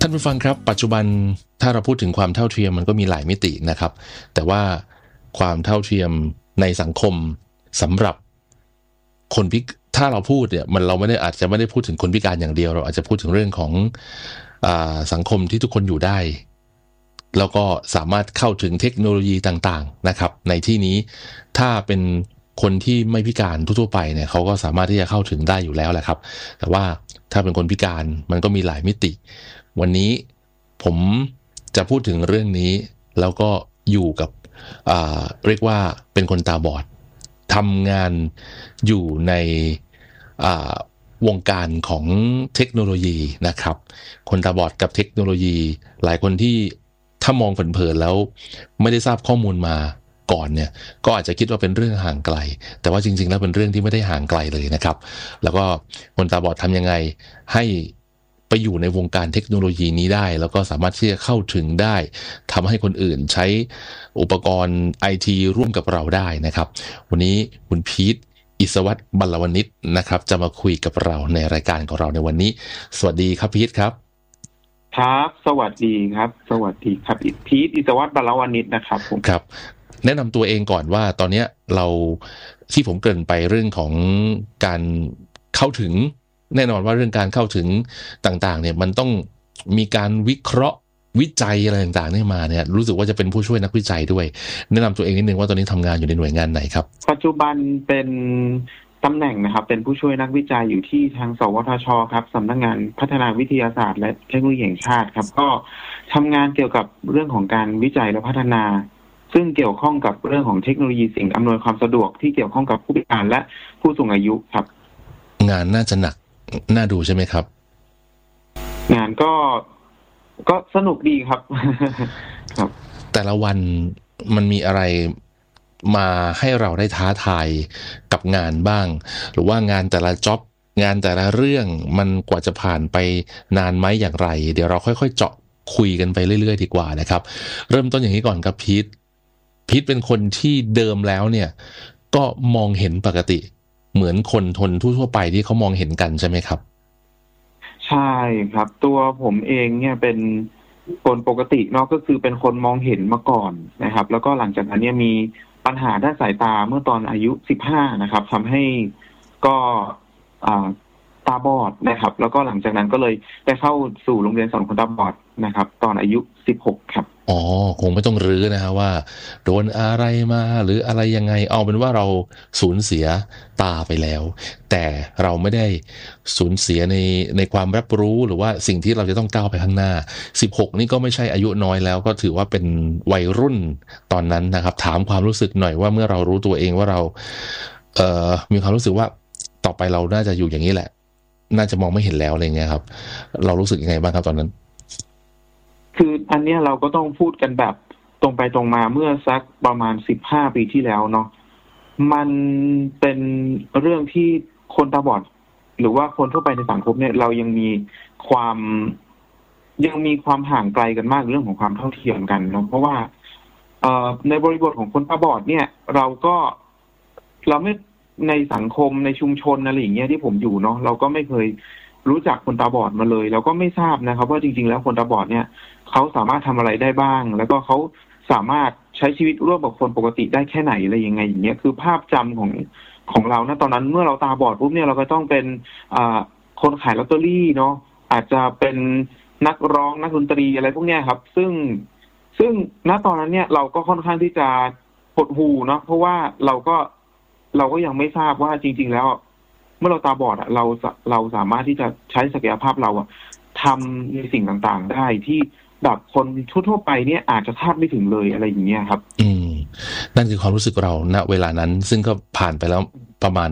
านผู้ฟังครับปัจจุบันถ้าเราพูดถึงความเท่าเทียมมันก็มีหลายมิตินะครับแต่ว่าความเท่าเทียมในสังคมสำหรับคนถ้าเราพูดเนี่ยเราไม่ได้อาจจะไม่ได้พูดถึงคนพิการอย่างเดียวเราอาจจะพูดถึงเรื่องของสังคมที่ทุกคนอยู่ได้แล้วก็สามารถเข้าถึงเทคโนโลยีต่างๆนะครับในที่นี้ถ้าเป็นคนที่ไม่พิการทั่วๆไปเนี่ยเขาก็สามารถที่จะเข้าถึงได้อยู่แล้วแหละครับแต่ว่าถ้าเป็นคนพิการมันก็มีหลายมิติวันนี้ผมจะพูดถึงเรื่องนี้แล้วก็อยู่กับเรียกว่าเป็นคนตาบอดทำงานอยู่ในวงการของเทคโนโลยีนะครับคนตาบอดกับเทคโนโลยีหลายคนที่ถ้ามองเผินๆแล้วไม่ได้ทราบข้อมูลมาก่อนเนี่ยก็อาจจะคิดว่าเป็นเรื่องห่างไกลแต่ว่าจริงๆแล้วเป็นเรื่องที่ไม่ได้ห่างไกลเลยนะครับแล้วก็คนตาบอดทำยังไงให้ไปอยู่ในวงการเทคโนโลยีนี้ได้แล้วก็สามารถที่จะเข้าถึงได้ทำให้คนอื่นใช้อุปกรณ์ IT ร่วมกับเราได้นะครับวันนี้คุณพีทอิสวัตรบรรลวณิชนะครับจะมาคุยกับเราในรายการของเราในวันนี้สวัสดีครับพีทครับครับสวัสดีครับสวัสดีครับพีทอิสวัตรบรรลวณิชนะครับผมครับแนะนำตัวเองก่อนว่าตอนนี้เราที่ผมเกริ่นไปเรื่องของการเข้าถึงแน่นอนว่าเรื่องการเข้าถึงต่างๆเนี่ยมันต้องมีการวิเคราะห์วิจัยอะไรต่างๆนี่มาเนี่ยรู้สึกว่าจะเป็นผู้ช่วยนักวิจัยด้วยแนะนำตัวเองนิดนึงว่าตอนนี้ทำงานอยู่ในหน่วยงานไหนครับปัจจุบันเป็นตำแหน่งนะครับเป็นผู้ช่วยนักวิจัยอยู่ที่ทางสวทชครับสำนักงานพัฒนาวิทยาศาสตร์และเทคโนโลยีแห่งชาติครับก็ทำงานเกี่ยวกับเรื่องของการวิจัยและพัฒนาซึ่งเกี่ยวข้องกับเรื่องของเทคโนโลยีสิ่งอำนวยความสะดวกที่เกี่ยวข้องกับผู้พิการและผู้สูงอายุครับงานน่าจะหนักน่าดูใช่ไหมครับงานก็สนุกดีครับ ครับแต่ละวันมันมีอะไรมาให้เราได้ท้าทายกับงานบ้างหรือว่างานแต่ละจ็อบงานแต่ละเรื่องมันกว่าจะผ่านไปนานไหมอย่างไรเดี๋ยวเราค่อยๆเจาะคุยกันไปเรื่อยๆดีกว่านะครับเริ่มต้นอย่างนี้ก่อนครับพีทเป็นคนที่เดิมแล้วเนี่ยก็มองเห็นปกติเหมือนคนทั่วๆไปที่เขามองเห็นกันใช่ไหมครับใช่ครับตัวผมเองเนี่ยเป็นคนปกติเนาะก็คือเป็นคนมองเห็นมาก่อนนะครับแล้วก็หลังจากนั้นเนี่ยมีปัญหาด้านสายตาเมื่อตอนอายุ15นะครับทำให้ก็ตาบอดนะครับแล้วก็หลังจากนั้นก็เลยได้เข้าสู่โรงเรียนสอนคนตาบอดนะครับตอนอายุ16ครับอ๋อคงไม่ต้องรื้อนะฮะว่าโดนอะไรมาหรืออะไรยังไงเอาเป็นว่าเราสูญเสียตาไปแล้วแต่เราไม่ได้สูญเสียในความรับรู้หรือว่าสิ่งที่เราจะต้องก้าวไปข้างหน้า16นี่ก็ไม่ใช่อายุน้อยแล้วก็ถือว่าเป็นวัยรุ่นตอนนั้นนะครับถามความรู้สึกหน่อยว่าเมื่อเรารู้ตัวเองว่าเรามีความรู้สึกว่าต่อไปเราน่าจะอยู่อย่างนี้แหละน่าจะมองไม่เห็นแล้วอะไรเงี้ยครับเรารู้สึกยังไงบ้างครับตอนนั้นคืออันนี้เราก็ต้องพูดกันแบบตรงไปตรงมาเมื่อสักประมาณ15 ปีที่แล้วเนาะมันเป็นเรื่องที่คนตาบอดหรือว่าคนทั่วไปในสังคมเนี่ยเรายังมีความห่างไกลกันมากเรื่องของความเท่าเทียมกันเนาะเพราะว่าในบริบทของคนตาบอดเนี่ยเราไม่ในสังคมในชุมชนอะไรอย่างเงี้ยที่ผมอยู่เนาะเราก็ไม่เคยรู้จักคนตาบอดมาเลยเราก็ไม่ทราบนะครับว่าจริงๆแล้วคนตาบอดเนี่ยเขาสามารถทำอะไรได้บ้างแล้วก็เขาสามารถใช้ชีวิตร่วมกับคนปกติได้แค่ไหนอะไรยังไงอย่างเงี้ยคือภาพจำของเรานะตอนนั้นเมื่อเราตาบอดปุ๊บเนี่ยเราก็ต้องเป็นคนขายลอตเตอรี่เนาะอาจจะเป็นนักร้องนักดนตรีอะไรพวกเนี้ยครับซึ่งณตอนนั้นเนี่ยเราก็ค่อนข้างที่จะหดหู่เนาะเพราะว่าเราก็ยังไม่ทราบว่าจริงๆแล้วเมื่อเราตาบอดเราสามารถที่จะใช้ศักยภาพเราทำในสิ่งต่างๆได้ที่แบบคนทั่วๆไปเนี่ยอาจจะคาดไม่ถึงเลยอะไรอย่างเงี้ยครับนั่นคือความรู้สึกเราณเวลานั้นซึ่งก็ผ่านไปแล้วประมาณ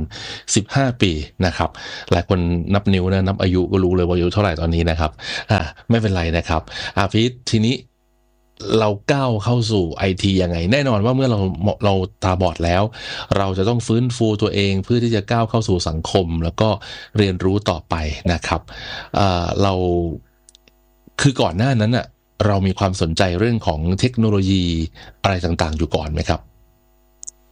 15 ปีนะครับหลายคนนับนิ้วนะนับอายุก็รู้เลยว่าอายุเท่าไหร่ตอนนี้นะครับไม่เป็นไรนะครับพีททีนี้เราก้าวเข้าสู่ IT ยังไงแน่นอนว่าเมื่อเราตาบอดแล้วเราจะต้องฟื้นฟูตัวเองเพื่อที่จะก้าวเข้าสู่สังคมแล้วก็เรียนรู้ต่อไปนะครับเราคือก่อนหน้านั้นน่ะเรามีความสนใจเรื่องของเทคโนโลยีอะไรต่างๆอยู่ก่อนไหมครับ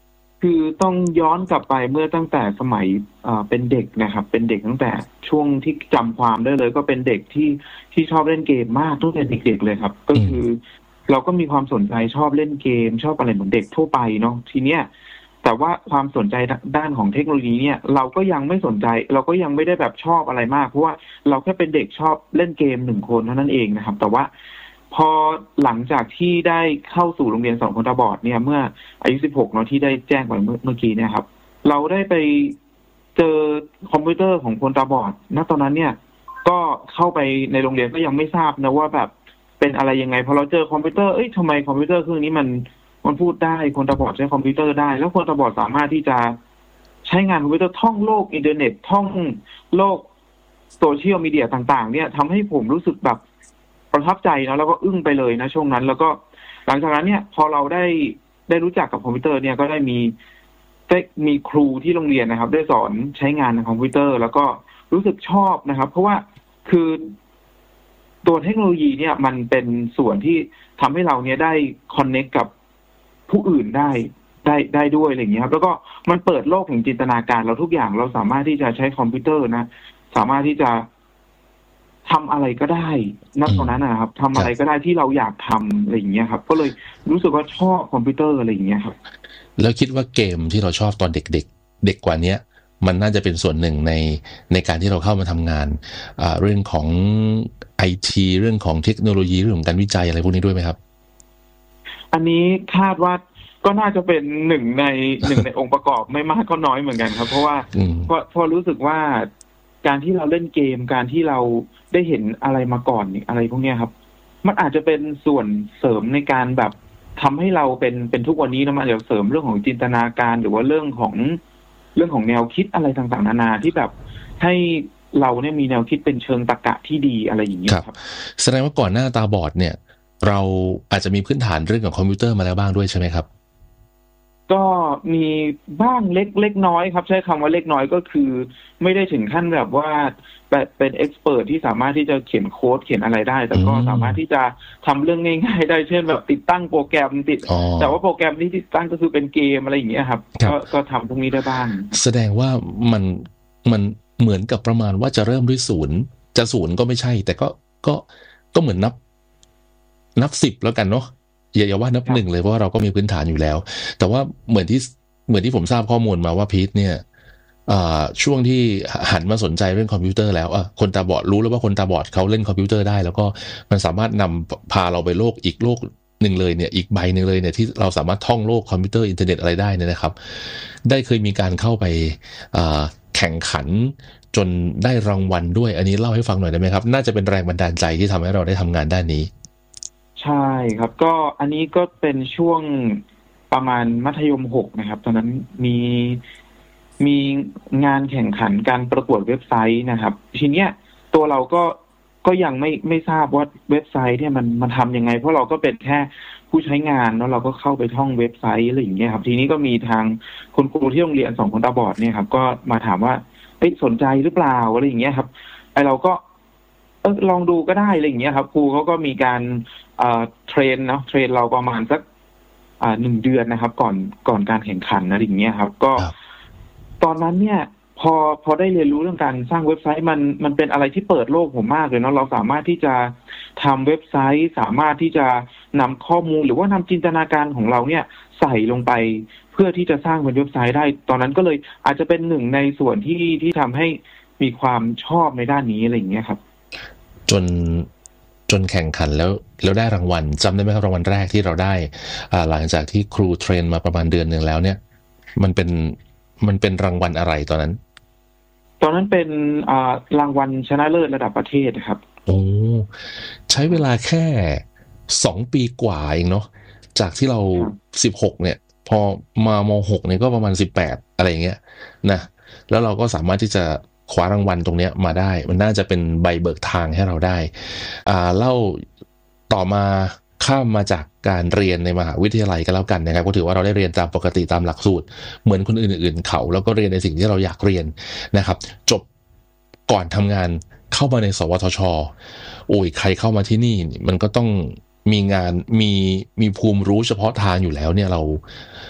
คือต้องย้อนกลับไปเมื่อตั้งแต่สมัยเป็นเด็กนะครับเป็นเด็กตั้งแต่ช่วงที่จำความได้เลยก็เป็นเด็กที่ชอบเล่นเกมมากตั้งแต่เด็กๆเลยครับก็คือเราก็มีความสนใจชอบเล่นเกมชอบอะไรเหมือนเด็กทั่วไปเนาะทีเนี้ยแต่ว่าความสนใจด้านของเทคโนโลยีเนี่ยเราก็ยังไม่สนใจเราก็ยังไม่ได้แบบชอบอะไรมากเพราะว่าเราแค่เป็นเด็กชอบเล่นเกม1 คนเท่านั้นเองนะครับแต่ว่าพอหลังจากที่ได้เข้าสู่โรงเรียนสอนคนตาบอดเนี่ยเมื่ออายุ16เนาะที่ได้แจ้งไปเมื่อกี้เนี่ยครับเราได้ไปเจอคอมพิวเตอร์ของคนตาบอดณตอนนั้นเนี่ยก็เข้าไปในโรงเรียนก็ยังไม่ทราบนะว่าแบบเป็นอะไรยังไงพอเราเจอคอมพิวเตอร์ทำไมคอมพิวเตอร์เครื่องนี้มันพูดได้คนตาบอดใช้คอมพิวเตอร์ได้แล้วคนตาบอดสามารถที่จะใช้งานคอมพิวเตอร์ท่องโลกอินเทอร์เน็ตท่องโลกโซเชียลมีเดียต่างๆเนี่ยทำให้ผมรู้สึกแบบประทับใจนะแล้วก็อึ้งไปเลยนะช่วงนั้นแล้วก็หลังจากนั้นเนี่ยพอเราได้รู้จักกับคอมพิวเตอร์เนี่ยก็ได้มีครูที่โรงเรียนนะครับได้สอนใช้งานในคอมพิวเตอร์แล้วก็รู้สึกชอบนะครับเพราะว่าคือตัวเทคโนโลยีเนี่ยมันเป็นส่วนที่ทำให้เราเนี่ยได้คอนเนคกับผู้อื่นได้ด้วยอะไรอย่างเงี้ยครับแล้วก็มันเปิดโลกแห่งจินตนาการเราทุกอย่างเราสามารถที่จะใช้คอมพิวเตอร์นะสามารถที่จะทำอะไรก็ได้ณตอนนั้นนะครับทำอะไรก็ได้ที่เราอยากทำอะไรอย่างเงี้ยครับก็เลยรู้สึกว่าชอบคอมพิวเตอร์อะไรอย่างเงี้ยครับแล้วคิดว่าเกมที่เราชอบตอนเด็กๆเด็กกว่านี้มันน่าจะเป็นส่วนหนึ่งในการที่เราเข้ามาทำงานเรื่องของ IT เรื่องของเทคโนโลยีเรื่องของการวิจัยอะไรพวกนี้ด้วยไหมครับอันนี้คาดว่าก็น่าจะเป็นหนึ่งในองค์ประกอบไม่มากก็น้อยเหมือนกันครับเพราะว่าพอรู้สึกว่าการที่เราเล่นเกมการที่เราได้เห็นอะไรมาก่อนอะไรพวกนี้ครับมันอาจจะเป็นส่วนเสริมในการแบบทำให้เราเป็นทุกวันนี้นะมันอาจจะเสริมเรื่องของจินตนาการหรือว่าเรื่องของแนวคิดอะไรต่างๆนานาที่แบบให้เราเนี่ยมีแนวคิดเป็นเชิงตรรกะที่ดีอะไรอย่างเงี้ยครับแสดงว่าก่อนหน้าตาบอดเนี่ยเราอาจจะมีพื้นฐานเรื่องของคอมพิวเตอร์มาแล้วบ้างด้วยใช่ไหมครับก็มีบ้างเล็กน้อยครับใช้คำว่าเล็กน้อยก็คือไม่ได้ถึงขั้นแบบว่าเป็นเอ็กซ์เพิร์ทที่สามารถที่จะเขียนโค้ดเขียนอะไรได้แต่ก็สามารถที่จะทำเรื่องง่ายๆได้เช่นแบบติดตั้งโปรแกรมแต่ว่าโปรแกรมที่ติดตั้งก็คือเป็นเกมอะไรอย่างเงี้ยครับก็ทำพวกนี้ได้บ้างแสดงว่ามันเหมือนกับประมาณว่าจะเริ่มด้วยศูนย์จะศูนย์ก็ไม่ใช่แต่ก็เหมือนนับ10แล้วกันเนาะอย่าว่านับ1เลยเพราะว่าเราก็มีพื้นฐานอยู่แล้วแต่ว่าเหมือนที่ผมทราบข้อมูลมาว่าพีทเนี่ยช่วงที่หันมาสนใจเรื่องคอมพิวเตอร์แล้วคนตาบอดรู้แล้วว่าคนตาบอดเขาเล่นคอมพิวเตอร์ได้แล้วก็มันสามารถนำพาเราไปโลกหนึ่งเลยเนี่ยอีกใบหนึ่งเลยเนี่ยที่เราสามารถท่องโลกคอมพิวเตอร์อินเทอร์เน็ตอะไรได้เนี่ยนะครับได้เคยมีการเข้าไปแข่งขันจนได้รางวัลด้วยอันนี้เล่าให้ฟังหน่อยได้ไหมครับน่าจะเป็นแรงบันดาลใจที่ทำให้เราได้ทำงานด้านนี้ใช่ครับก็อันนี้ก็เป็นช่วงประมาณมัธยม6นะครับตอนนั้นมีงานแข่งขันการประกวดเว็บไซต์นะครับทีเนี้ยตัวเราก็ยังไม่ทราบว่าเว็บไซต์เนี่ยมันทำยังไงเพราะเราก็เป็นแค่ผู้ใช้งานแล้วเราก็เข้าไปท่องเว็บไซต์อะไรอย่างเงี้ยครับทีนี้ก็มีทางคุณครูที่โรงเรียนสองคนตาบอดเนี่ยครับก็มาถามว่าสนใจหรือเปล่าอะไรอย่างเงี้ยครับเราก็ลองดูก็ได้อะไรอย่างเงี้ยครับครูเขาก็มีการเทรนเราประมาณสัก1 เดือนนะครับก่อนการแข่งขันอะไรอย่างเงี้ยครับก็ตอนนั้นเนี่ยพอได้เรียนรู้เรื่องการสร้างเว็บไซต์มันเป็นอะไรที่เปิดโลกผมมากเลยเนาะเราสามารถที่จะทำเว็บไซต์สามารถที่จะนำข้อมูลหรือว่านำจินตนาการของเราเนี่ยใส่ลงไปเพื่อที่จะสร้างเป็นเว็บไซต์ได้ตอนนั้นก็เลยอาจจะเป็นหนึ่งในส่วนที่ทำให้มีความชอบในด้านนี้อะไรอย่างเงี้ยครับจนแข่งขันแล้วได้รางวัลจำได้ไหมครับรางวัลแรกที่เราได้หลังจากที่ครูเทรนมาประมาณเดือนหนึ่งแล้วเนี่ยมันเป็นรางวัลอะไรตอนนั้นเป็นรางวัลชนะเลิศระดับประเทศครับโอ้ใช้เวลาแค่2 ปีกว่าเองเนาะจากที่เรา16เนี่ยพอมาม6เนี่ยก็ประมาณ18อะไรอย่างเงี้ยนะแล้วเราก็สามารถที่จะคว้ารางวัลตรงนี้มาได้มันน่าจะเป็นใบเบิกทางให้เราได้เล่าต่อมาข้ามมาจากการเรียนในมหาวิทยาลัยก็แล้วกันนะครับก็ถือว่าเราได้เรียนตามปกติตามหลักสูตรเหมือนคนอื่นๆเขาแล้วก็เรียนในสิ่งที่เราอยากเรียนนะครับจบก่อนทำงานเข้ามาในสวทช.โอ้ยใครเข้ามาที่นี่มันก็ต้องมีงานมีภูมิรู้เฉพาะทางอยู่แล้วเนี่ย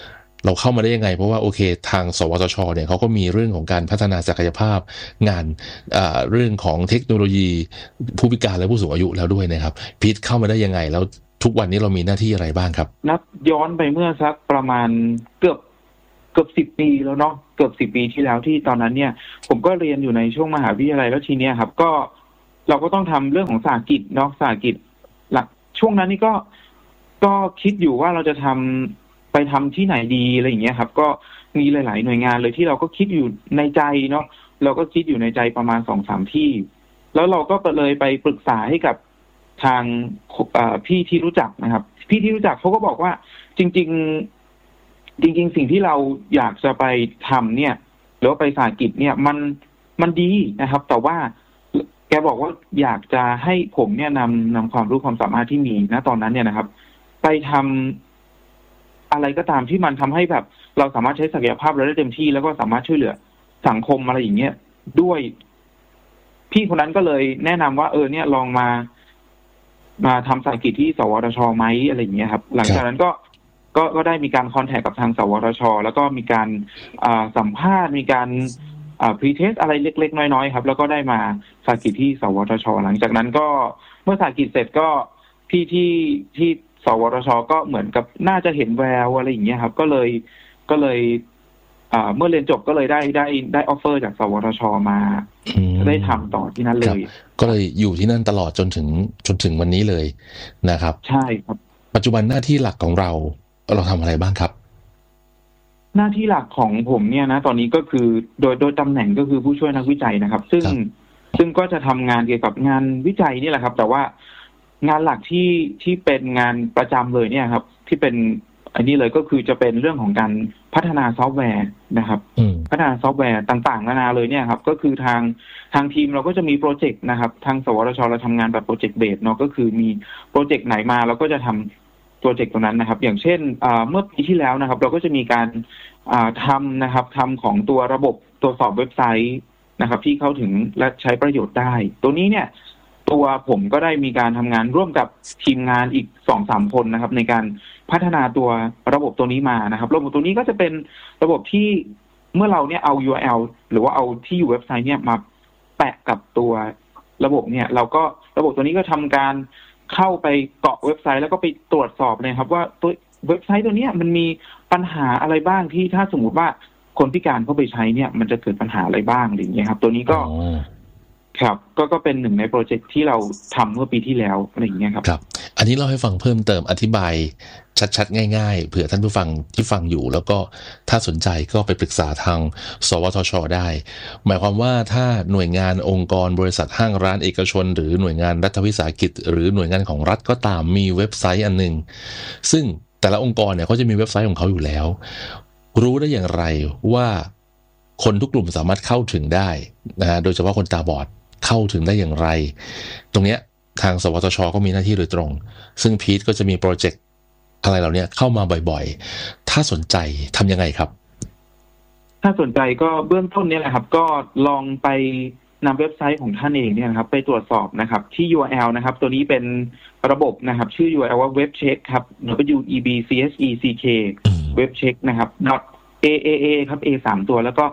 เราเข้ามาได้ยังไงเพราะว่าโอเคทางสวทชเนี่ยเขาก็มีเรื่องของการพัฒนาศักยภาพงานเรื่องของเทคโนโลยีผู้พิการและผู้สูงอายุแล้วด้วยนะครับพีทเข้ามาได้ยังไงแล้วทุกวันนี้เรามีหน้าที่อะไรบ้างครับนับย้อนไปเมื่อสักประมาณเกือบ10 ปีแล้วเนาะเกือบ10 ปีที่แล้วที่ตอนนั้นเนี่ยผมก็เรียนอยู่ในช่วงมหาวิทยาลัยแล้วทีเนี้ยครับก็เราก็ต้องทำเรื่องของสาหกิจเนาะสาหกิจหลักช่วงนั้นนี่ก็คิดอยู่ว่าเราจะไปทำที่ไหนดีอะไรอย่างเงี้ยครับก็มีหลายๆหน่วยงานเลยที่เราก็คิดอยู่ในใจเนาะเราก็คิดอยู่ในใจประมาณ 2-3 ที่แล้วเราก็เลยไปปรึกษาให้กับทางพี่ที่รู้จักนะครับพี่ที่รู้จักเขาก็บอกว่าจริงสิ่งที่เราอยากจะไปทำเนี่ยหรือว่าไปสาหกิจเนี่ยมันดีนะครับแต่ว่าแกบอกว่าอยากจะให้ผมเนี่ยนำความรู้ความสามารถที่มีณตอนนั้นเนี่ยนะครับไปทำอะไรก็ตามที่มันทำให้แบบเราสามารถใช้ศักยภาพเราได้เต็มที่แล้วก็สามารถช่วยเหลือสังคมอะไรอย่างเงี้ยด้วยพี่คนนั้นก็เลยแนะนำว่าเนี่ยลองมาทำสาหกิจที่สวทชไหมอะไรอย่างเงี้ยครับหลังจากนั้นก็ได้มีการคอนแทคกับทางสวทชแล้วก็มีการสัมภาษณ์มีการพรีเทสอะไรเล็กๆน้อยๆครับแล้วก็ได้มาสาหกิจที่สวทชหลังจากนั้นก็เมื่อสาหกิจเสร็จก็พี่ที่สวทชก็เหมือนกับน่าจะเห็นแววอะไรอย่างเงี้ยครับก็เลยเมื่อเรียนจบก็เลยได้ออฟเฟอร์จากสวทชมาได้ทำต่อที่นั่นเลยก็เลยอยู่ที่นั่นตลอดจนถึงวันนี้เลยนะครับใช่ครับปัจจุบันหน้าที่หลักของเราทำอะไรบ้างครับหน้าที่หลักของผมเนี่ยนะตอนนี้ก็คือโดยตำแหน่งก็คือผู้ช่วยนักวิจัยนะครับซึ่งก็จะทำงานเกี่ยวกับงานวิจัยนี่แหละครับแต่ว่างานหลักที่เป็นงานประจำเลยเนี่ยครับที่เป็นอันนี้เลยก็คือจะเป็นเรื่องของการพัฒนาซอฟต์แวร์นะครับพัฒนาซอฟต์แวร์ต่างๆนานาเลยเนี่ยครับก็คือทางทีมเราก็จะมีโปรเจกต์นะครับทางสวทชเราทำงานแบบโปรเจกต์เบสเนาะก็คือมีโปรเจกต์ไหนมาเราก็จะทำโปรเจกต์ตรงนั้นนะครับอย่างเช่นเมื่อปีที่แล้วนะครับเราก็จะมีการทำของตัวระบบตรวจสอบเว็บไซต์นะครับที่เข้าถึงและใช้ประโยชน์ได้ตัวนี้เนี่ยตัวผมก็ได้มีการทำงานร่วมกับทีมงานอีก 2-3 คนนะครับในการพัฒนาตัวระบบตัวนี้มานะครับระบบตัวนี้ก็จะเป็นระบบที่เมื่อเราเนี่ยเอา URL หรือว่าเอาที่อยู่เว็บไซต์เนี่ยมาแปะกับตัวระบบเนี่ยเราก็ระบบตัวนี้ก็ทำการเข้าไปเกาะเว็บไซต์แล้วก็ไปตรวจสอบเลยครับว่าตัวเว็บไซต์ตัวนี้มันมีปัญหาอะไรบ้างที่ถ้าสมมุติว่าคนพิการเข้าไปใช้เนี่ยมันจะเกิดปัญหาอะไรบ้างอย่างเงี้ยครับตัวนี้ก็ครับก็เป็นหนึ่งในโปรเจกต์ที่เราทำเมื่อปีที่แล้วอะไรอย่างเงี้ยครับครับอันนี้เราให้ฟังเพิ่มเติมอธิบายชัดๆง่ายๆเผื่อท่านผู้ฟังที่ฟังอยู่แล้วก็ถ้าสนใจก็ไปปรึกษาทางสวทชได้หมายความว่าถ้าหน่วยงานองค์กรบริษัทห้างร้านเอกชนหรือหน่วยงานรัฐวิสาหกิจหรือหน่วยงานของรัฐก็ตามมีเว็บไซต์อันนึงซึ่งแต่ละองค์กรเนี่ยเขาจะมีเว็บไซต์ของเขาอยู่แล้วรู้ได้อย่างไรว่าคนทุกกลุ่มสามารถเข้าถึงได้นะฮะโดยเฉพาะคนตาบอดเข้าถึงได้อย่างไรตรงเนี้ยทางสวทชก็มีหน้าที่โดยตรงซึ่งพีทก็จะมีโปรเจกต์อะไรเหล่านี้เข้ามาบ่อยๆถ้าสนใจทำยังไงครับถ้าสนใจก็เบื้องต้นเนี่ยแหละครับก็ลองไปนำเว็บไซต์ของท่านเองเนี่ยนะครับไปตรวจสอบนะครับที่ URL นะครับตัวนี้เป็นระบบนะครับชื่อ URL ว่า webcheck ครับ webcheck เว็บเช็คนะครับ .aaa ครับ a 3ตัวแล้วก็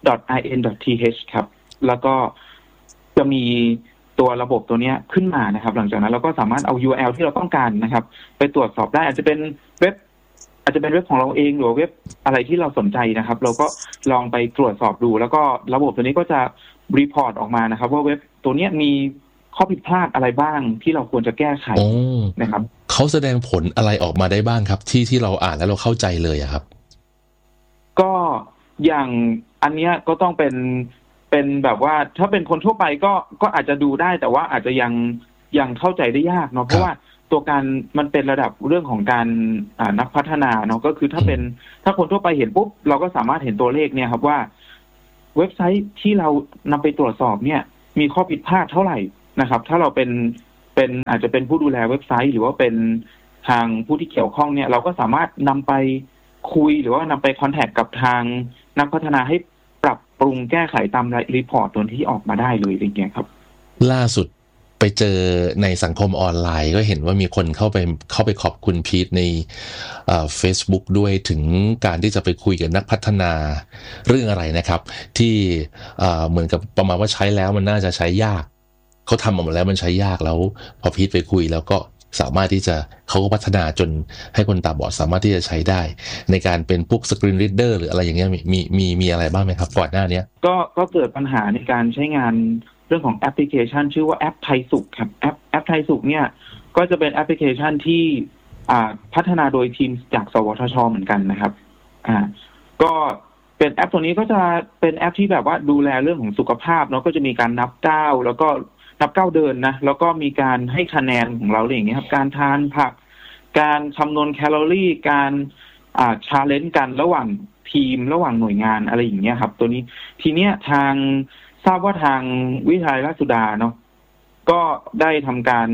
.in.th ครับแล้วก็จะมีตัวระบบตัวนี้ขึ้นมานะครับหลังจากนั้นเราก็สามารถเอา URL ที่เราต้องการนะครับไปตรวจสอบได้อาจจะเป็นเว็บของเราเองหรือเว็บอะไรที่เราสนใจนะครับเราก็ลองไปตรวจสอบดูแล้วก็ระบบตัวนี้ก็จะรีพอร์ตออกมานะครับว่าเว็บตัวนี้มีข้อผิดพลาดอะไรบ้างที่เราควรจะแก้ไขนะครับเขาแสดงผลอะไรออกมาได้บ้างครับที่เราอ่านแล้วเราเข้าใจเลยครับก็อย่างอันเนี้ยก็ต้องเป็นแบบว่าถ้าเป็นคนทั่วไปก็อาจจะดูได้แต่ว่าอาจจะยังเข้าใจได้ยากเนาะเพราะว่าตัวการมันเป็นระดับเรื่องของการนักพัฒนาเนาะก็คือถ้าคนทั่วไปเห็นปุ๊บเราก็สามารถเห็นตัวเลขเนี่ยครับว่าเว็บไซต์ที่เรานำไปตรวจสอบเนี่ยมีข้อผิดพลาดเท่าไหร่นะครับถ้าเราเป็นอาจจะเป็นผู้ดูแลเว็บไซต์หรือว่าเป็นทางผู้ที่เกี่ยวข้องเนี่ยเราก็สามารถนำไปคุยหรือว่านำไปคอนแทคกับทางนักพัฒนาให้ปรับปรุงแก้ไขตามรีพอร์ตตัวที่ออกมาได้เลยอย่างเงี้ยครับล่าสุดไปเจอในสังคมออนไลน์ก็เห็นว่ามีคนเข้าไปขอบคุณพีทในFacebook ด้วยถึงการที่จะไปคุยกับนักพัฒนาเรื่องอะไรนะครับที่เหมือนกับประมาณว่าใช้แล้วมันน่าจะใช้ยากเขาทำออกมาแล้วมันใช้ยากแล้วพอพีทไปคุยแล้วก็สามารถที่จะเขาก็พัฒนาจนให้คนตาบอดสามารถที่จะใช้ได้ในการเป็นพวกสกรีนรีดเดอร์หรืออะไรอย่างเงี้ยมีอะไรบ้างไหมครับก่อนหน้านี้ก็เกิดปัญหาในการใช้งานเรื่องของแอปพลิเคชันชื่อว่าแอปไทยสุขครับแอปไทยสุขเนี่ยก็จะเป็นแอปพลิเคชันที่พัฒนาโดยทีมจากสวทช.เหมือนกันนะครับก็เป็นแอปตัวนี้ก็จะเป็นแอปที่แบบว่าดูแลเรื่องของสุขภาพเนาะก็จะมีการนับก้าวแล้วก็นับก้าวเดินนะแล้วก็มีการให้คะแนนของเราอะไรอย่างเงี้ยครับการทานผักการคำนวณแคลอรี่การชาเลนจ์กันระหว่างทีมระหว่างหน่วยงานอะไรอย่างเงี้ยครับตัวนี้ทีเนี้ยทราบว่าทางวิทยาลัยราชสุดาเนาะก็ได้ทำการ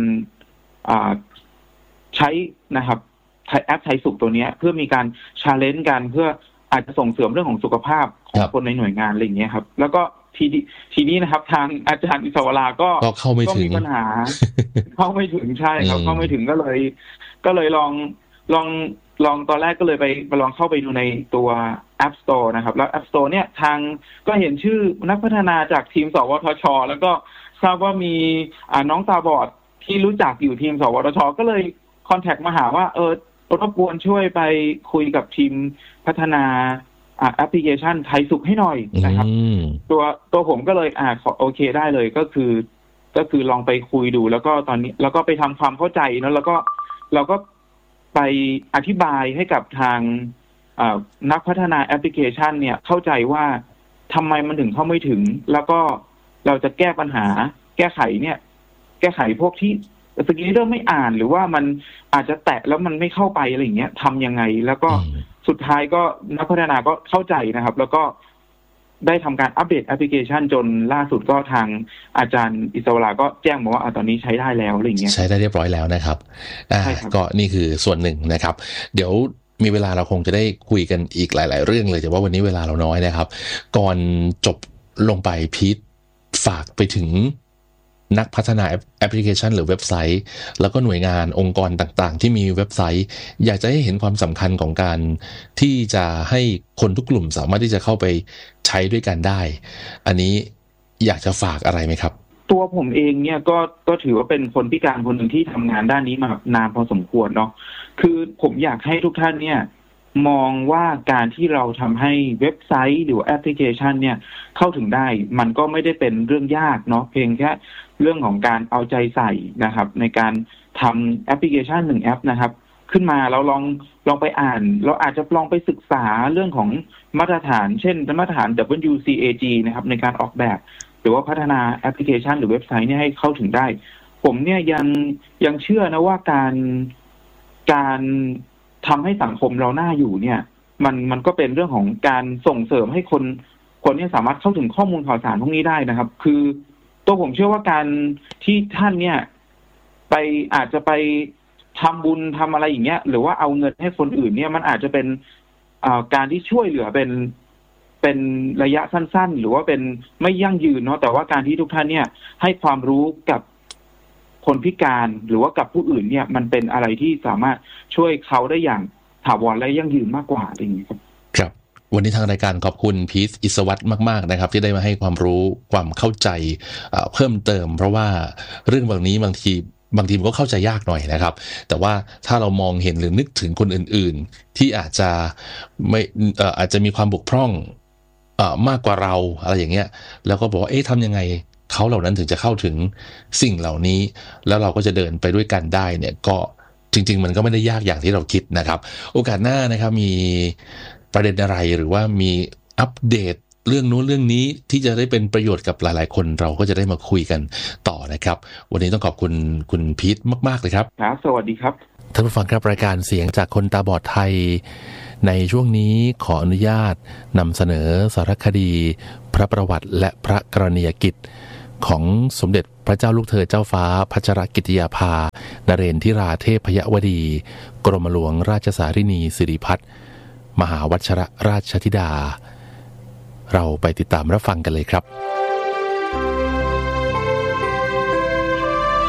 ใช้นะครับแอปไทยสุขตัวนี้เพื่อมีการชาเลนจ์กันเพื่ออาจจะส่งเสริมเรื่องของสุขภาพของคนในหน่วยงานอะไรอย่างเงี้ยครับแล้วก็ทีนี้นะครับทางอาจารย์อิศวราก็มีปัญหา เข้าไม่ถึงใช่ครับเข้าไม่ถึงก็เลยลองตอนแรกก็เลยไปลองเข้าไปดูในตัว App Store นะครับแล้ว App Store เนี่ยทางก็เห็นชื่อนักพัฒนาจากทีมสวทช.แล้วก็ทราบว่ามีน้องตาบอดที่รู้จักอยู่ทีมสวทช.ก็เลยคอนแทคมาหาว่ารบกวนช่วยไปคุยกับทีมพัฒนาแอปพลิเคชันไทยสุขให้หน่อยนะครับตัวผมก็เลยโอเคได้เลยก็คือลองไปคุยดูแล้วก็ตอนนี้แล้วก็ไปทำความเข้าใจแล้วก็เราก็ไปอธิบายให้กับทางนักพัฒนาแอปพลิเคชันเนี่ยเข้าใจว่าทำไมมันถึงเข้าไม่ถึงแล้วก็เราจะแก้ปัญหาแก้ไขพวกที่สกรีนเดอร์ไม่อ่านหรือว่ามันอาจจะแตะแล้วมันไม่เข้าไปอะไรอย่างเงี้ยทำยังไงแล้วก็สุดท้ายก็นักพัฒนาก็เข้าใจนะครับแล้วก็ได้ทำการอัปเดตแอปพลิเคชันจนล่าสุดก็ทางอาจารย์อิศวราก็แจ้งมาว่าตอนนี้ใช้ได้แล้วอะไรอย่างเงี้ยใช้ได้เรียบร้อยแล้วนะครับก็นี่คือส่วนหนึ่งนะครับเดี๋ยวมีเวลาเราคงจะได้คุยกันอีกหลายๆเรื่องเลยแต่ว่าวันนี้เวลาเราน้อยนะครับก่อนจบลงไปพีทฝากไปถึงนักพัฒนาแอปพลิเคชันหรือเว็บไซต์แล้วก็หน่วยงานองค์กรต่างๆที่มีเว็บไซต์อยากจะให้เห็นความสำคัญของการที่จะให้คนทุกกลุ่มสามารถที่จะเข้าไปใช้ด้วยกันได้อันนี้อยากจะฝากอะไรไหมครับตัวผมเองเนี่ยก็ถือว่าเป็นคนพิการคนหนึ่งที่ทำงานด้านนี้มานานพอสมควรเนาะคือผมอยากให้ทุกท่านเนี่ยมองว่าการที่เราทำให้เว็บไซต์หรือแอปพลิเคชันเนี่ยเข้าถึงได้มันก็ไม่ได้เป็นเรื่องยากเนาะเพียงแค่เรื่องของการเอาใจใส่นะครับในการทำแอปพลิเคชัน1แอปนะครับขึ้นมาเราลองไปอ่านเราอาจจะลองไปศึกษาเรื่องของมาตรฐานเช่นมาตรฐาน WCAG นะครับในการออกแบบหรือว่าพัฒนาแอปพลิเคชันหรือเว็บไซต์เนี่ยให้เข้าถึงได้ผมเนี่ยยังเชื่อนะว่าการทำให้สังคมเราหน้าอยู่เนี่ยมันก็เป็นเรื่องของการส่งเสริมให้คนเนี่ยสามารถเข้าถึงข้อมูลข่าวสารพวกนี้ได้นะครับคือตัวผมเชื่อว่าการที่ท่านเนี่ยอาจจะไปทำบุญทำอะไรอย่างเงี้ยหรือว่าเอาเงินให้คนอื่นเนี่ยมันอาจจะเป็นการที่ช่วยเหลือเป็นระยะสั้นๆหรือว่าเป็นไม่ยั่งยืนเนาะแต่ว่าการที่ทุกท่านเนี่ยให้ความรู้กับคนพิการหรือว่ากับผู้อื่นเนี่ยมันเป็นอะไรที่สามารถช่วยเขาได้อย่างถาวรและยั่งยืนมากกว่าอย่างนี้ครับครับวันนี้ทางรายการขอบคุณพีทอิศวัตรมากๆนะครับที่ได้มาให้ความรู้ความเข้าใจเพิ่มเติมเพราะว่าเรื่องแบบนี้บางทีมันก็เข้าใจยากหน่อยนะครับแต่ว่าถ้าเรามองเห็นหรือนึกถึงคนอื่นๆที่อาจจะมีความบกพร่องมากกว่าเราอะไรอย่างเงี้ยแล้วก็บอกว่าทำยังไงเขาเหล่านั้นถึงจะเข้าถึงสิ่งเหล่านี้แล้วเราก็จะเดินไปด้วยกันได้เนี่ยก็จริงๆมันก็ไม่ได้ยากอย่างที่เราคิดนะครับโอกาสหน้านะครับมีประเด็นอะไรหรือว่ามีอัปเดตเรื่องนู้นเรื่องนี้ที่จะได้เป็นประโยชน์กับหลายๆคนเราก็จะได้มาคุยกันต่อนะครับวันนี้ต้องขอบคุณคุณพีทมากๆเลยครับครับสวัสดีครับท่านผู้ฟังครับรายการเสียงจากคนตาบอดไทยในช่วงนี้ขออนุญาตนำเสนอสารคดีพระประวัติและพระกรณียกิจของสมเด็จพระเจ้าลูกเธอเจ้าฟ้าพัชรกิติยาภานเรนทิราเทพยวดีกรมหลวงราชสารินีสิริพัฒน์มหาวัชรราชธิดาเราไปติดตามรับฟังกันเลยครับ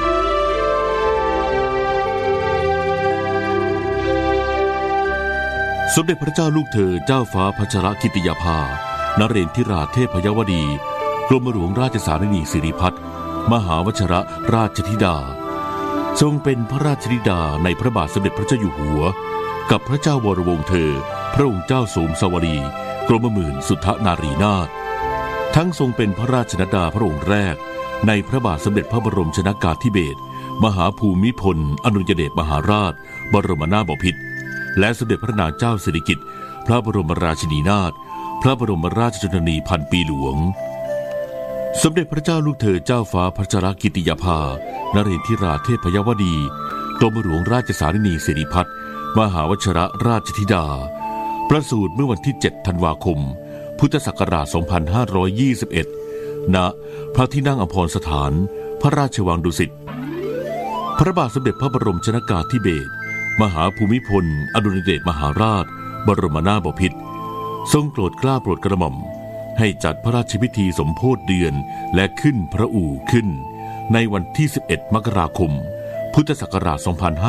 สมเด็จพระเจ้าลูกเธอเจ้าฟ้าพัชรกิติยาภานเรนทิราเทพยวดีกรมหลวงราชสารนีสิริพัฒน์มหาวชิรราชธิดาทรงเป็นพระราชธิดาในพระบาทสมเด็จพระเจ้าอยู่หัวกับพระเจ้าวรวงศ์เธอพระองค์เจ้าโสมสวรีกรมหมื่นสุทธนารีนาถทั้งทรงเป็นพระราชนัดดาพระองค์แรกในพระบาทสมเด็จพระบรมชนกาธิเบศรมหาภูมิพลอดุลยเดชมหาราชบรมนาถบพิตรและสมเด็จพระนางเจ้าสิริกิติ์พระบรมราชินีนาถพระบรมราชชนนีพันปีหลวงสมเด็จพระเจ้าลูกเธอเจ้าฟ้าพัชรกิติยาภานเรนทิราเทพยวดีกรมหลวงราชสารนีสิริพัฒน์มหาวชิรราชธิดาประสูติเมื่อวันที่7ธันวาคมพุทธศักราช2521ณพระที่นั่งอัมพรสถานพระราชวังดุสิตพระบาทสมเด็จพระบรมชนกาธิเบศรมหาภูมิพลอดุลยเดชมหาราชบรมนาถบพิตรทรงโปรดเกล้าโปรดกระหม่อมให้จัดพระราชพิธีสมโภชเดือนและขึ้นพระอู่ขึ้นในวันที่11มกราคมพุทธศักราช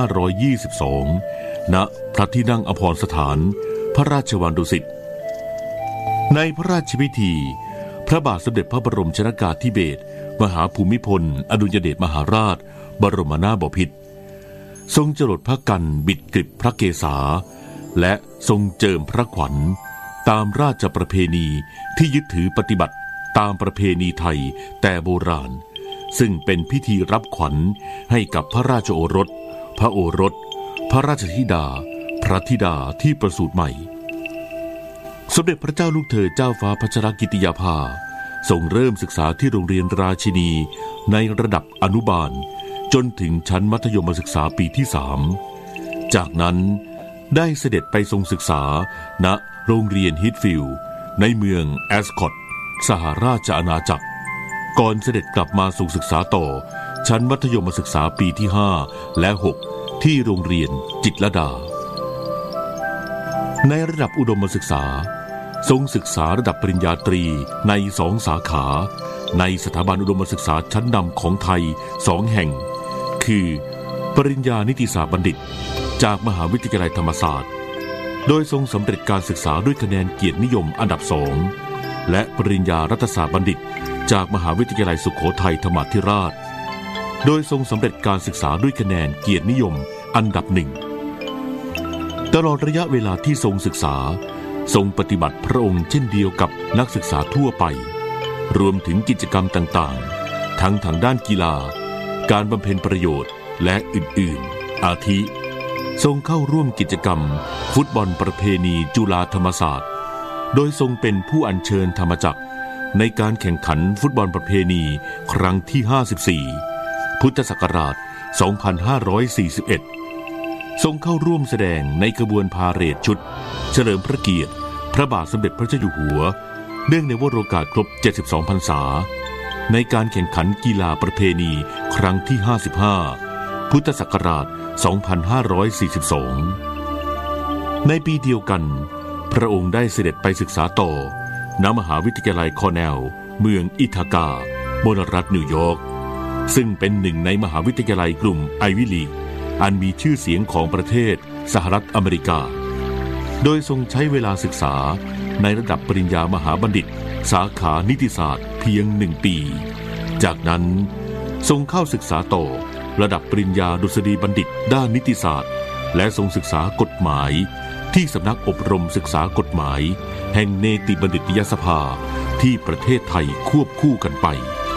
2522ณพระที่นั่งอัมพรสถานพระราชวังดุสิตในพระราชพิธีพระบาทสมเด็จพระบรมชนกาธิเบศรมหาภูมิพลอดุลยเดชมหาราชบรมนาถบพิตรทรงจรดพระกันบิดกฤษพระเกศาและทรงเจิมพระขวัญตามราชประเพณีที่ยึดถือปฏิบัติตามประเพณีไทยแต่โบราณซึ่งเป็นพิธีรับขวัญให้กับพระราชโอรสพระโอรสพระราชธิดาพระธิดาที่ประสูติใหม่สมเด็จพระเจ้าลูกเธอเจ้าฟ้าพัชรกิติยาภาทรงเริ่มศึกษาที่โรงเรียนราชินีในระดับอนุบาลจนถึงชั้นมัธยมศึกษาปีที่3จากนั้นได้เสด็จไปทรงศึกษาณโรงเรียนฮิตฟิลด์ในเมืองแอสคอตสหราชอาณาจักรก่อนเสด็จกลับมาทรงศึกษาต่อชั้นมัธยมศึกษาปีที่5และ6ที่โรงเรียนจิตรลดาในระดับอุดมศึกษาทรงศึกษาระดับปริญญาตรีใน2สาขาในสถาบันอุดมศึกษาชั้นนำของไทย2แห่งคือปริญญานิติศาสตร์บัณฑิตจากมหาวิทยาลัยธรรมศาสตร์โดยทรงสำเร็จการศึกษาด้วยคะแนนเกียรตินิยมอันดับ2และปริญญารัฐศาสตร์บัณฑิตจากมหาวิทยาลัยสุโขทัยธรรมาธิราชโดยทรงสำเร็จการศึกษาด้วยคะแนนเกียรตินิยมอันดับ1ตลอดระยะเวลาที่ทรงศึกษาทรงปฏิบัติพระองค์เช่นเดียวกับนักศึกษาทั่วไปรวมถึงกิจกรรมต่างๆทั้งทางด้านกีฬาการบำเพ็ญประโยชน์และอื่นๆอาทิทรงเข้าร่วมกิจกรรมฟุตบอลประเพณีจุฬาธรรมศาสตร์โดยทรงเป็นผู้อัญเชิญธรรมจักรในการแข่งขันฟุตบอลประเพณีครั้งที่54พุทธศักราช2541ทรงเข้าร่วมแสดงในขบวนพาเหรดชุดเฉลิมพระเกียรติพระบาทสมเด็จพระเจ้าอยู่หัวเนื่องในวโรกาสครบ72พรรษาในการแข่งขันกีฬาประเพณีครั้งที่55พุทธศักราช2542ในปีเดียวกันพระองค์ได้เสด็จไปศึกษาต่อณมหาวิทยาลัยคอร์เนลเมืองอิทากามณรัฐนิวยอร์กซึ่งเป็นหนึ่งในมหาวิทยาลัยกลุ่มไอวิลีกอันมีชื่อเสียงของประเทศสหรัฐอเมริกาโดยทรงใช้เวลาศึกษาในระดับปริญญามหาบัณฑิตสาขานิติศาสตร์เพียง1 ปีจากนั้นทรงเข้าศึกษาต่อระดับปริญญาดุษฎีบัณฑิตด้านนิติศาสตร์และทรงศึกษากฎหมายที่สำนักอบรมศึกษากฎหมายแห่งเนติบัณฑิตยสภาที่ประเทศไทยควบคู่กันไป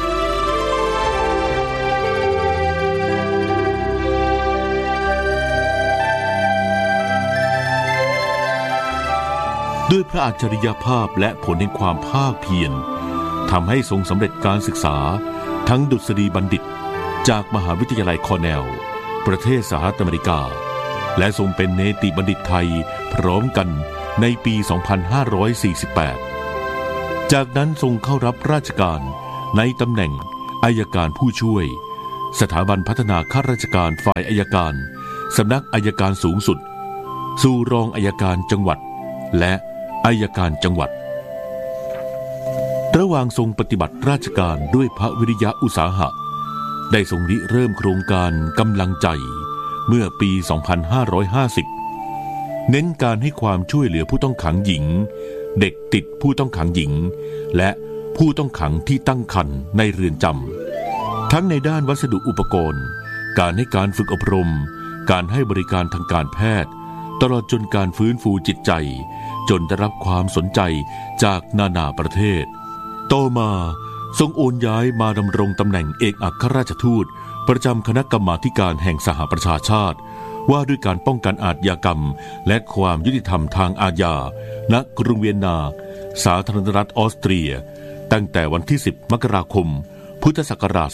ด้วยพระอัจฉริยภาพและผลแห่งความภาคเพียรทำให้ทรงสำเร็จการศึกษาทั้งดุษฎีบัณฑิตจากมหาวิทยาลัยคอร์เนลประเทศสหรัฐอเมริกาและทรงเป็นเนติบัณฑิตไทยพร้อมกันในปี 2548 จากนั้นทรงเข้ารับราชการในตำแหน่งอัยการผู้ช่วยสถาบันพัฒนาข้าราชการฝ่ายอัยการสำนักอัยการสูงสุดสู่รองอัยการจังหวัดและอัยการจังหวัดระหว่างทรงปฏิบัติราชการด้วยพระวิริยะอุตสาหะได้ทรงริเริ่มโครงการกำลังใจเมื่อปี 2550 เน้นการให้ความช่วยเหลือผู้ต้องขังหญิงเด็กติดผู้ต้องขังหญิงและผู้ต้องขังที่ตั้งครรภ์ในเรือนจำทั้งในด้านวัสดุอุปกรณ์การให้การฝึกอบรมการให้บริการทางการแพทย์ตลอดจนการฟื้นฟูจิตใจจนได้รับความสนใจจากนานาประเทศต่อมาทรงโอนย้ายมาดำรงตำแหน่งเอกอัครราชทูตประจำคณะกรรมาธิการแห่งสหประชาชาติว่าด้วยการป้องกันอาชญากรรมและความยุติธรรมทางอาญาณกรุงเวียนนาสาธารณรัฐออสเตรียตั้งแต่วันที่10 มกราคม พุทธศักราช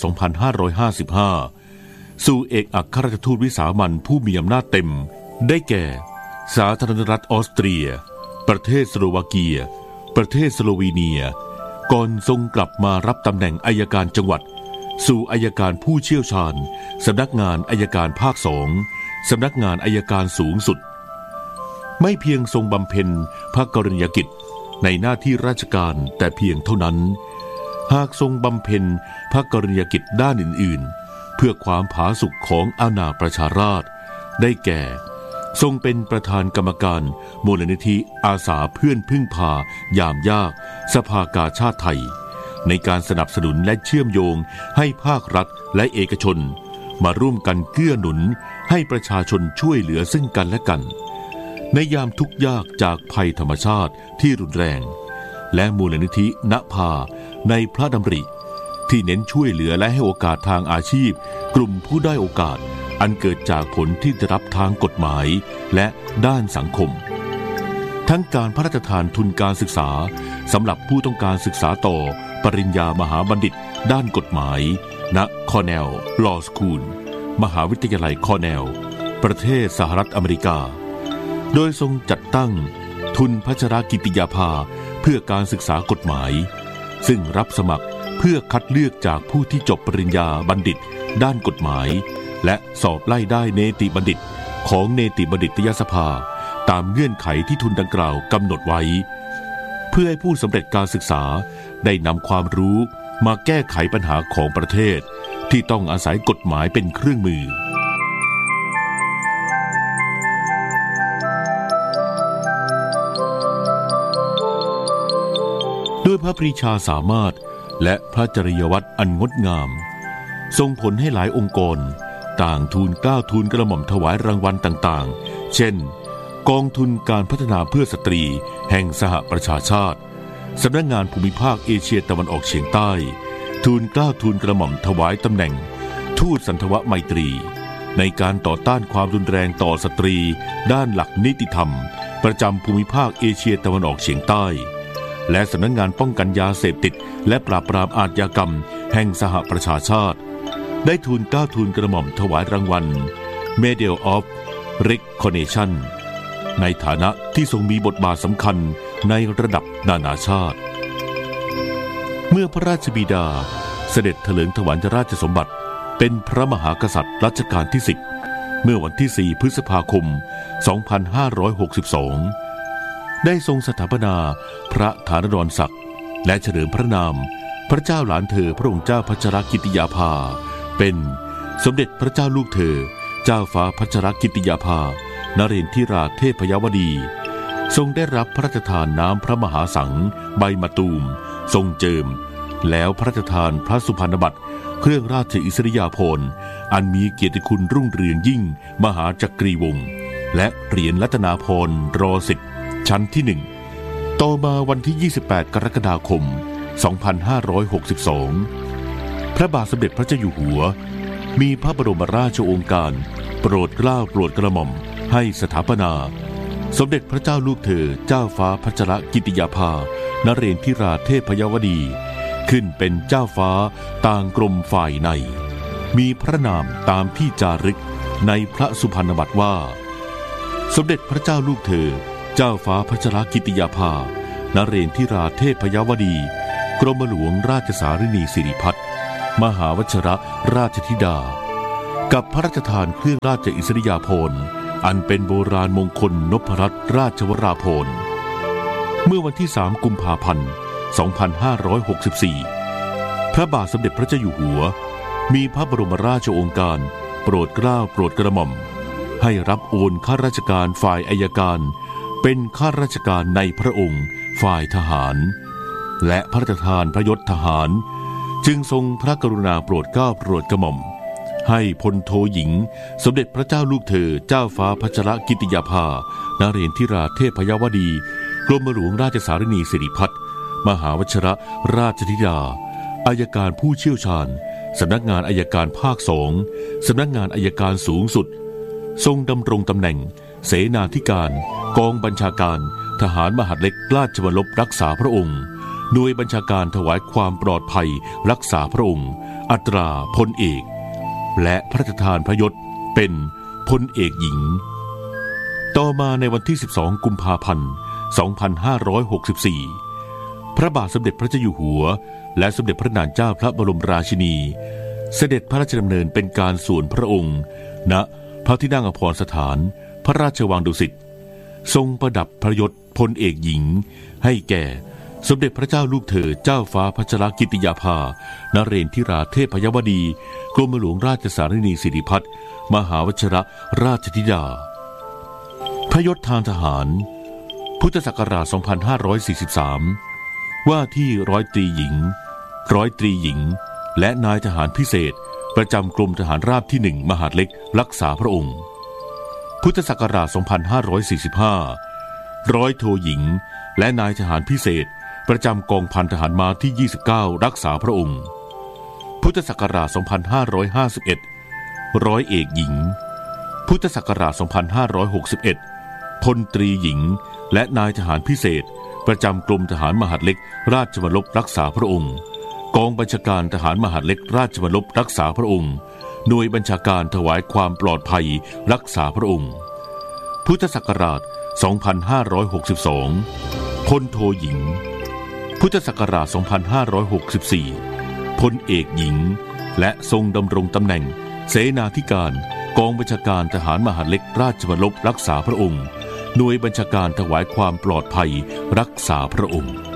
2555 สู่เอกอัครราชทูตวิสามัญผู้มีอำนาจเต็มได้แก่สาธารณรัฐออสเตรียประเทศสโลวาเกียประเทศสโลวีเนียก่อนทรงกลับมารับตำแหน่งอัยการจังหวัดสู่อัยการผู้เชี่ยวชาญสำนักงานอัยการภาค2สำนักงานอัยการสูงสุดไม่เพียงทรงบำเพ็ญพระกรณียกิจในหน้าที่ราชการแต่เพียงเท่านั้นหากทรงบำเพ็ญพระกรณียกิจด้านอื่นๆเพื่อความผาสุกของอาณาประชาราษฎร์ได้แก่ทรงเป็นประธานกรรมการมูลนิธิอาสาเพื่อนพึ่งพายามยากสภากาชาติไทยในการสนับสนุนและเชื่อมโยงให้ภาครัฐและเอกชนมาร่วมกันเกื้อหนุนให้ประชาชนช่วยเหลือซึ่งกันและกันในยามทุกข์ยากจากภัยธรรมชาติที่รุนแรงและมูลนิธิณภาในพระดำริที่เน้นช่วยเหลือและให้โอกาสทางอาชีพกลุ่มผู้ได้โอกาสอันเกิดจากผลที่ได้รับทางกฎหมายและด้านสังคมทั้งการพระราชทานทุนการศึกษาสำหรับผู้ต้องการศึกษาต่อปริญญามหาบัณฑิตด้านกฎหมายณคอร์เนลลอว์สคูลมหาวิทยาลัยคอร์เนลประเทศสหรัฐอเมริกาโดยทรงจัดตั้งทุนพัชรกิติยาภาเพื่อการศึกษากฎหมายซึ่งรับสมัครเพื่อคัดเลือกจากผู้ที่จบปริญญาบัณฑิตด้านกฎหมายและสอบไล่ได้เนติบัณฑิตของเนติบัณฑิตยสภาตามเงื่อนไขที่ทุนดังกล่าวกำหนดไว้เพื่อให้ผู้สำเร็จการศึกษาได้นำความรู้มาแก้ไขปัญหาของประเทศที่ต้องอาศัยกฎหมายเป็นเครื่องมือด้วยพระปรีชาสามารถและพระจริยวัตรอันงดงามส่งผลให้หลายองค์กรต่างทูลเกล้าทูลกระหม่อมถวายรางวัลต่างๆเช่นกองทุนการพัฒนาเพื่อสตรีแห่งสหประชาชาติสำนักงานภูมิภาคเอเชียตะวันออกเฉียงใต้ทูลเกล้าทูลกระหม่อมถวายตำแหน่งทูตสันทวไมตรีในการต่อต้านความรุนแรงต่อสตรีด้านหลักนิติธรรมประจำภูมิภาคเอเชียตะวันออกเฉียงใต้และสำนักงานป้องกันยาเสพติดและปราบปรามอาชญากรรมแห่งสหประชาชาติได้ทูลเกล้าทูลกระหม่อมถวายรางวัล Medal of Recognition ในฐานะที่ทรงมีบทบาทสำคัญในระดับนานาชาติเมื่อพระราชบิดาเสด็จเถลิงถวัลยราชสมบัติเป็นพระมหากษัตริย์รัชกาลที่10เมื่อวันที่4 พฤษภาคม 2562ได้ทรงสถาปนาพระฐานดรศักดิ์และเฉลิมพระนามพระเจ้าหลานเธอพระองค์เจ้าพัชรกิติยาภาเป็นสมเด็จพระเจ้าลูกเธอเจ้าฟ้าพัชรกิติยาภานเรนทิราเทพยวดีทรงได้รับพระราชทานน้ำพระมหาสังใบมะตูมทรงเจิมแล้วพระราชทานพระสุพรรณบัตรเครื่องราชอิสริยาภรณ์อันมีเกียรติคุณรุ่งเรืองยิ่งมหาจักรีวงศ์และเหรียญรัตนาภรณ์ร.10ชั้นที่1ต่อมาวันที่28 กรกฎาคม 2562พระบาทสมเด็จพระเจ้าอยู่หัวมีพระบรมราชโองการโปรดเกล้าโปรดกระหม่อมให้สถาปนาสมเด็จพระเจ้าลูกเธอเจ้าฟ้าพัชรกิติยาภานเรนทิราเทพยวดีขึ้นเป็นเจ้าฟ้าต่างกรมฝ่ายในมีพระนามตามที่จารึกในพระสุพรรณบัตรว่าสมเด็จพระเจ้าลูกเธอเจ้าฟ้าพัชรกิติยาภานเรนทิราเทพยวดีกรมหลวงราชสารินีสิริพัฒน์มหาวชิรราชธิดากับพระราชทานเครื่องราชอิสริยาภรณ์อันเป็นโบราณมงคลนพรัตนราชวราภรณ์เมื่อวันที่3 กุมภาพันธ์ 2564พระบาทสมเด็จพระเจ้าอยู่หัวมีพระบรมราชโองการโปรดเกล้าโปรดกระหม่อมให้รับโอนข้าราชการฝ่ายอัยการเป็นข้าราชการในพระองค์ฝ่ายทหารและพระราชทานพระยศทหารจึงทรงพระกรุณาโปรดเกล้าโปรดกระหม่อมให้พลโทหญิงสมเด็จพระเจ้าลูกเธอเจ้าฟ้าพัชรกิติยาภานเรศธิราเทพยวดีกรมหลวงราชสารนีสิริพัฒน์มหาวชิรราชธิดาอัยการผู้เชี่ยวชาญสำนักงานอัยการภาค2สำนักงานอัยการสูงสุดทรงดำรงตำแหน่งเสนาธิการกองบัญชาการทหารมหาดเล็กราชวรลบรักษาพระองค์หน่วยบัญชาการถวายความปลอดภัยรักษาพระองค์อัตราพลเอกและพระราชทานพระยศเป็นพลเอกหญิงต่อมาในวันที่12กุมภาพันธ์2564พระบาทสมเด็จพระเจ้าอยู่หัวและสมเด็จพระนางเจ้าพระบรมราชินีเสด็จพระราชดำเนินเป็นการส่วนพระองค์ณพระที่นั่งอภรสถานพระราชวังดุสิตทรงประดับพระยศพลเอกหญิงให้แก่สมเด็จพระเจ้าลูกเธอเจ้าฟ้าพัชรกิติยาภานเรศธิราเทพยวดีกรมหลวงราชสารนีสิริพัฒน์มหาวชิรราชธิดาพระยศทางทหารพุทธศักราช2543ว่าที่ร้อยตรีหญิงและนายทหารพิเศษประจำกรมทหารราบที่1มหาดเล็กรักษาพระองค์พุทธศักราช2545ร้อยโทหญิงและนายทหารพิเศษประจำกองพันทหารม้าที่29รักษาพระองค์พุทธศักราช2551ร้อยเอกหญิงพุทธศักราช2561พลตรีหญิงและนายทหารพิเศษประจำกรมทหารมหาดเล็กราชวรลบรักษาพระองค์กองบัญชาการทหารมหาดเล็กราชวรลบรักษาพระองค์หน่วยบัญชาการถวายความปลอดภัยรักษาพระองค์พุทธศักราช2562พลโทหญิงพุทธศักราช2564พลเอกหญิงและทรงดำรงตำแหน่งเสนาธิการกองบัญชาการทหารมหาดเล็กราชวรลบรักษาพระองค์หน่วยบัญชาการถวายความปลอดภัยรักษาพระองค์